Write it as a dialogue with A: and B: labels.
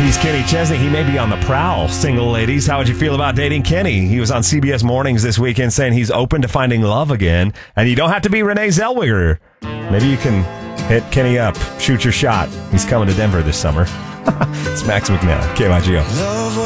A: He's Kenny Chesney. He may be on the prowl, single ladies. How would you feel about dating Kenny? He was on CBS Mornings this weekend saying he's open to finding love again. And you don't have to be Renee Zellweger. Maybe you can hit Kenny up, shoot your shot. He's coming to Denver this summer. It's Max McNeil, KYGO.